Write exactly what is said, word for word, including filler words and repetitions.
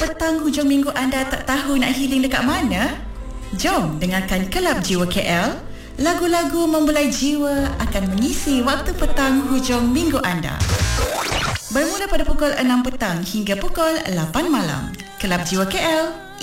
petang hujung minggu anda tak tahu nak healing dekat mana? Jom dengarkan Kelab Jiwa K L. Lagu-lagu membelai jiwa akan mengisi waktu petang hujung minggu anda. Bermula pada pukul enam petang hingga pukul lapan malam. Kelab Jiwa K L.